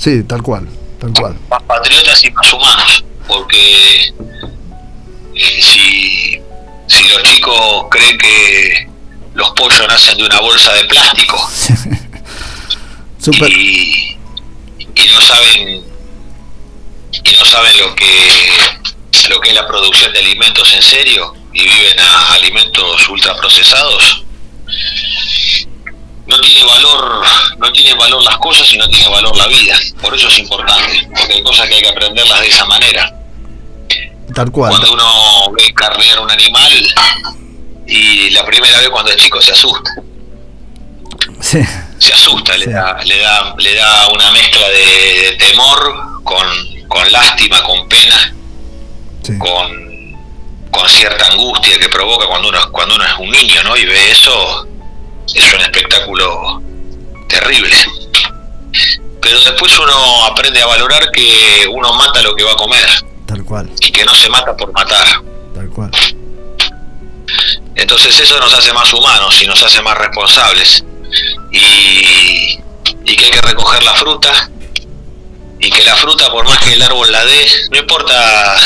Sí, tal cual. Más patriotas y más humanos, porque si los chicos creen que los pollos nacen de una bolsa de plástico Super. y no saben lo que es la producción de alimentos en serio y viven a alimentos ultraprocesados, no tiene valor las cosas y no tiene valor la vida. Por eso es importante, porque hay cosas que hay que aprenderlas de esa manera. Tal cual. Cuando uno ve carnear un animal y la primera vez cuando es chico se asusta. Sí. Se asusta, sí. le da una mezcla de temor con lástima, con pena, sí, con cierta angustia que provoca cuando uno es un niño, ¿no? Y ve eso, es un espectáculo terrible. Pero después uno aprende a valorar que uno mata lo que va a comer. Tal cual. Y que no se mata por matar. Tal cual. Entonces eso nos hace más humanos y nos hace más responsables. Y que hay que recoger la fruta, y que la fruta, por más que el árbol la dé, no importa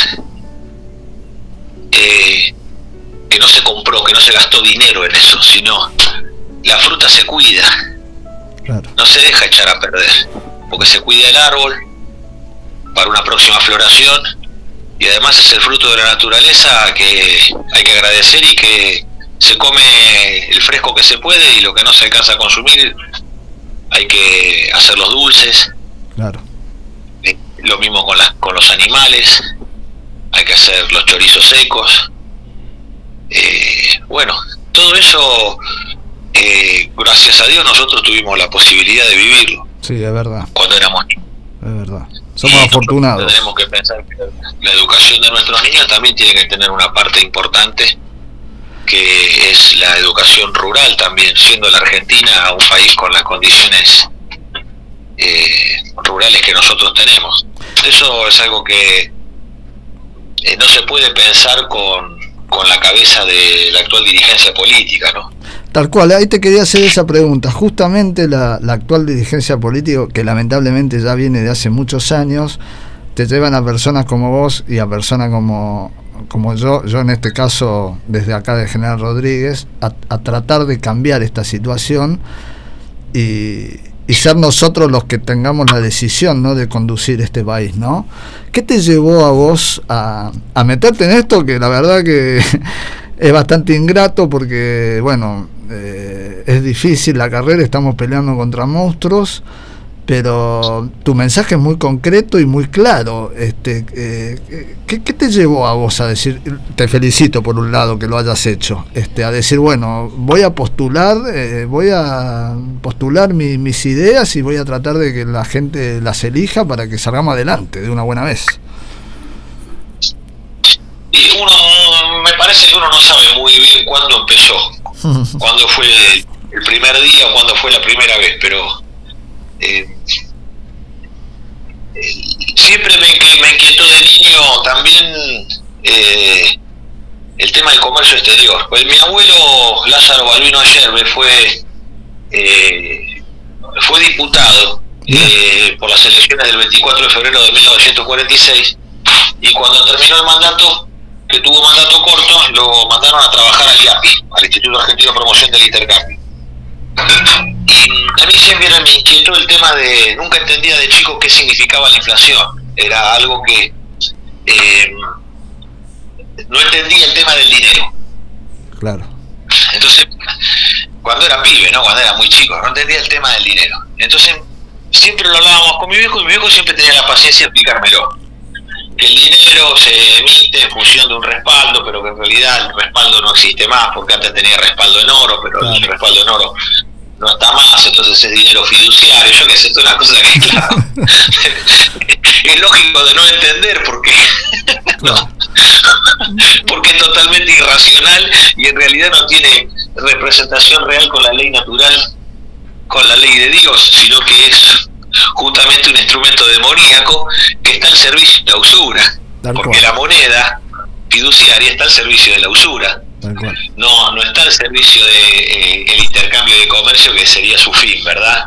que no se compró, que no se gastó dinero en eso, sino la fruta se cuida. Claro. No se deja echar a perder, porque se cuida el árbol para una próxima floración, y además es el fruto de la naturaleza que hay que agradecer, y que se come el fresco que se puede, y lo que no se alcanza a consumir hay que hacer los dulces. Claro. Lo mismo con los animales, hay que hacer los chorizos secos. Bueno, todo eso, gracias a Dios nosotros tuvimos la posibilidad de vivirlo. Sí, es verdad. Cuando éramos niños. Es verdad. Somos afortunados. Tenemos que pensar que la educación de nuestros niños también tiene que tener una parte importante, que es la educación rural también, siendo la Argentina un país con las condiciones rurales que nosotros tenemos. Eso es algo que no se puede pensar con la cabeza de la actual dirigencia política, ¿no? Tal cual, ahí te quería hacer esa pregunta. Justamente la actual dirigencia política, que lamentablemente ya viene de hace muchos años, te llevan a personas como vos y a personas como yo en este caso desde acá de General Rodríguez, a tratar de cambiar esta situación y ser nosotros los que tengamos la decisión, ¿no?, de conducir este país, ¿no? ¿Qué te llevó a vos a meterte en esto, que la verdad que es bastante ingrato, porque bueno, es difícil la carrera, estamos peleando contra monstruos, pero tu mensaje es muy concreto y muy claro. ¿Qué te llevó a vos a decir, te felicito por un lado que lo hayas hecho, a decir, bueno, voy a postular mis ideas y voy a tratar de que la gente las elija para que salgamos adelante de una buena vez? Y me parece que uno no sabe muy bien cuándo empezó, cuándo fue el primer día o cuándo fue la primera vez, pero siempre me inquietó de niño también el tema del comercio exterior. Pues mi abuelo Lázaro Balbino Ayerbe fue diputado por las elecciones del 24 de febrero de 1946, y cuando terminó el mandato, que tuvo mandato corto, lo mandaron a trabajar al IAPI, al Instituto Argentino de Promoción del Intercambio. Y a mí siempre me inquietó el tema de, nunca entendía de chico qué significaba la inflación. Era algo que no entendía, el tema del dinero. Claro. Entonces, cuando era pibe, ¿no?, cuando era muy chico, no entendía el tema del dinero. Entonces, siempre lo hablábamos con mi viejo, y mi viejo siempre tenía la paciencia de explicármelo. Que el dinero se emite en función de un respaldo, pero que en realidad el respaldo no existe más, porque antes tenía respaldo en oro, pero claro, el respaldo en oro no está más, entonces es dinero fiduciario. Yo que sé, toda una cosa que, claro, es lógico de no entender, porque no, porque es totalmente irracional y en realidad no tiene representación real con la ley natural, con la ley de Dios, sino que es justamente un instrumento demoníaco que está al servicio de la usura, porque la moneda fiduciaria está al servicio de la usura, no está al servicio de el intercambio de comercio, que sería su fin, ¿verdad?